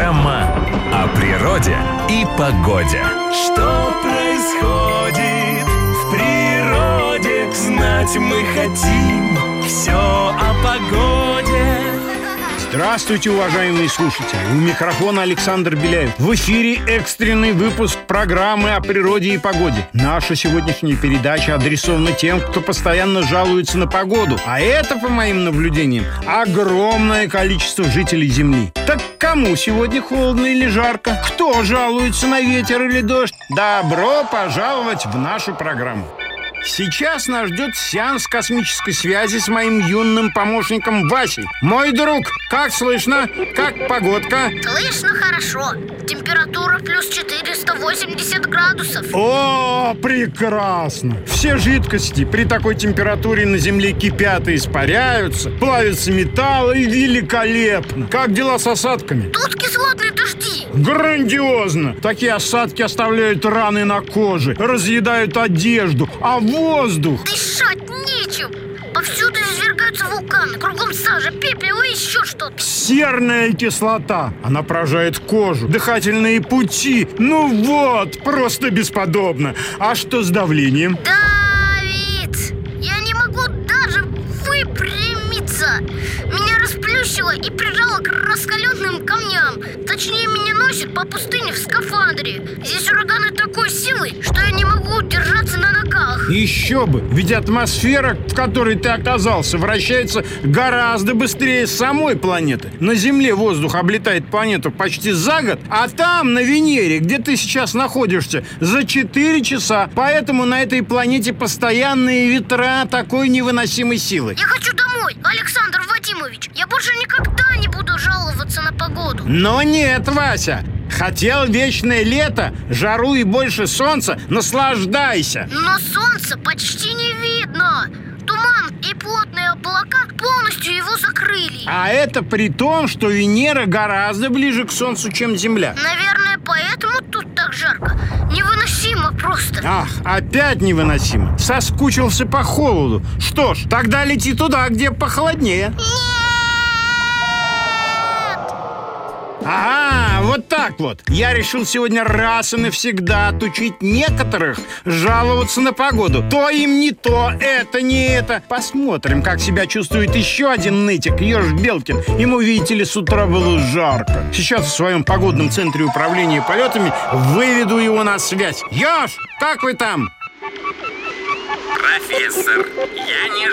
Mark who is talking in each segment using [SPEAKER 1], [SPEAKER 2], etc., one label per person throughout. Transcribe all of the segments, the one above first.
[SPEAKER 1] Программа о природе и погоде.
[SPEAKER 2] Что происходит в природе? Знать мы хотим все о погоде.
[SPEAKER 3] Здравствуйте, уважаемые слушатели! У микрофона Александр Беляев. В эфире экстренный выпуск программы о природе и погоде. Наша сегодняшняя передача адресована тем, кто постоянно жалуется на погоду. А это, по моим наблюдениям, огромное количество жителей Земли. Так кому сегодня холодно или жарко? Кто жалуется на ветер или дождь? Добро пожаловать в нашу программу! Сейчас нас ждет сеанс космической связи с моим юным помощником Васей. Мой друг, как слышно? Как погодка?
[SPEAKER 4] Слышно хорошо. Температура плюс 480 градусов.
[SPEAKER 3] О, прекрасно! Все жидкости при такой температуре на Земле кипят и испаряются, плавятся металлы, и великолепно! Как дела с осадками?
[SPEAKER 4] Тут кислотные дожди.
[SPEAKER 3] Грандиозно! Такие осадки оставляют раны на коже, разъедают одежду, а воздух...
[SPEAKER 4] Дышать нечем. Повсюду извергаются вулканы. Кругом сажа, пепел и еще что-то.
[SPEAKER 3] Серная кислота. Она поражает кожу, дыхательные пути. Ну вот, просто бесподобно. А что с давлением?
[SPEAKER 4] Давид! Я не могу даже выпрямиться. Меня расплющило и прижало к раскаленным камням. Точнее, меня носит по пустыне в скафандре. Здесь ураганы такой силы, что я не могу держаться на ногах.
[SPEAKER 3] Еще бы, ведь атмосфера, в которой ты оказался, вращается гораздо быстрее самой планеты. На Земле воздух облетает планету почти за год, а там, на Венере, где ты сейчас находишься, за 4 часа. Поэтому на этой планете постоянные ветра такой невыносимой силы.
[SPEAKER 4] Я хочу домой, Александр Вадимович. Я больше никогда не буду жаловаться на погоду.
[SPEAKER 3] Но нет, Вася. Хотел вечное лето, жару и больше солнца, наслаждайся.
[SPEAKER 4] Но солнца почти не видно. Туман и плотные облака полностью его закрыли.
[SPEAKER 3] А это при том, что Венера гораздо ближе к Солнцу, чем Земля.
[SPEAKER 4] Наверное, поэтому тут так жарко. Невыносимо просто.
[SPEAKER 3] Ах, опять невыносимо. Соскучился по холоду. Что ж, тогда лети туда, где похолоднее. Ага, вот так вот. Я решил сегодня раз и навсегда отучить некоторых жаловаться на погоду. То им не то, это не это. Посмотрим, как себя чувствует еще один нытик, Ёж Белкин. Ему, видите ли, с утра было жарко. Сейчас в своем погодном центре управления полетами выведу его на связь. Ёж, как вы там?
[SPEAKER 5] Профессор, я не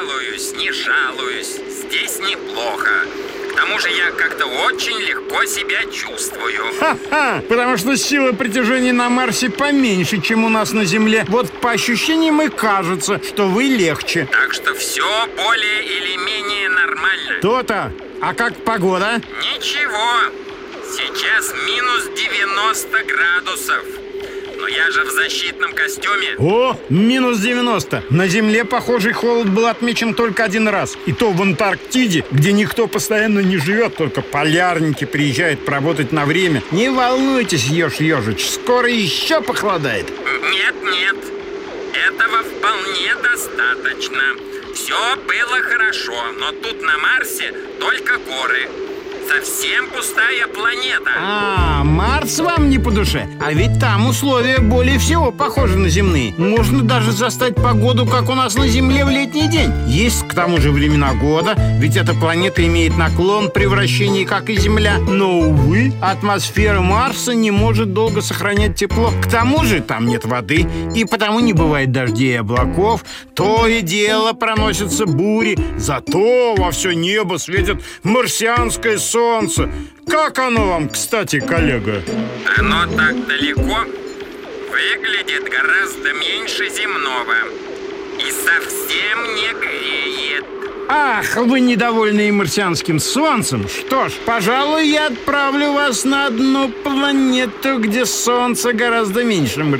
[SPEAKER 5] жалуюсь. Здесь неплохо. К тому же я как-то очень легко себя чувствую.
[SPEAKER 3] Ха-ха, потому что сила притяжения на Марсе поменьше, чем у нас на Земле. Вот по ощущениям и кажется, что вы легче.
[SPEAKER 5] Так что все более или менее нормально.
[SPEAKER 3] То-то. А как погода?
[SPEAKER 5] Ничего. Сейчас минус 90 градусов. Но я же в защитном костюме.
[SPEAKER 3] О, минус 90. На Земле похожий холод был отмечен только один раз. И то в Антарктиде, где никто постоянно не живет, только полярники приезжают поработать на время. Не волнуйтесь, Ёж-Ёжич, скоро еще похолодает.
[SPEAKER 5] Нет. Этого вполне достаточно. Все было хорошо, но тут на Марсе только горы. Совсем пустая планета.
[SPEAKER 3] А, Марс вам не по душе? А ведь там условия более всего похожи на земные. Можно даже застать погоду, как у нас на Земле в летний день. Есть к тому же времена года, ведь эта планета имеет наклон при вращении, как и Земля. Но, увы, атмосфера Марса не может долго сохранять тепло. К тому же там нет воды, и потому не бывает дождей и облаков. То и дело проносятся бури. Зато во все небо светит марсианское солнце. Как оно вам, кстати, коллега?
[SPEAKER 5] Оно так далеко, выглядит гораздо меньше земного и совсем не греет.
[SPEAKER 3] Ах, вы недовольны марсианским солнцем? Что ж, пожалуй, я отправлю вас на одну планету, где солнце гораздо меньше